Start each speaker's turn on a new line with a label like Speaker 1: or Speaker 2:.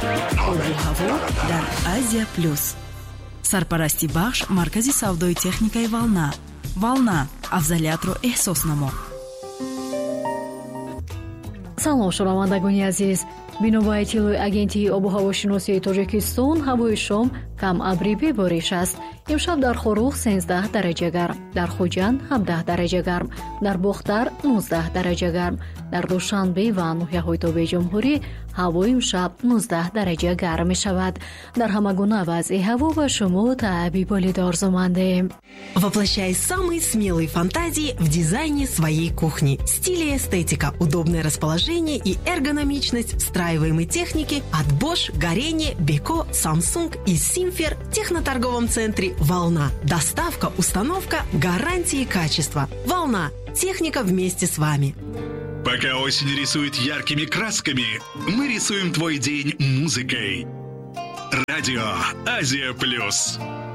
Speaker 1: обу ҳаво дар Азия Плюс. Сарпарасти бахш маркази савдои техникаи Волна. Волна, афзалиятро эҳсос намо.
Speaker 2: салом шунавандагони азиз, бино ба иттилои агентии обу ҳавошиносии Тоҷикистон, ҳавои шом кам абри бебориш аст. имшаб дар Хорух 13 дараҷа гарм, дар Хуҷанд 17 дараҷа гарм, дар Бохтар 19 дараҷа гарм, дар Душанбе ва ноҳияҳои Тобеҷумҳурӣ ҳаво имшаб 19 дараҷа гарм мешавад. Дар ҳама гуна вазъи ҳаво ба шумо Табиболида орзумандем.
Speaker 3: Воплощай самые смелые фантазии в дизайне своей кухни. Стиль и эстетика, удобное расположение и эргономичность встраиваемой техники от Bosch, Горение, Beko, Samsung и Simfer в техноторговом центре «Волна». Доставка, установка, гарантии качества. «Волна». Техника вместе с вами.
Speaker 4: Пока осень рисует яркими красками, мы рисуем твой день музыкой. Радио Азия Плюс.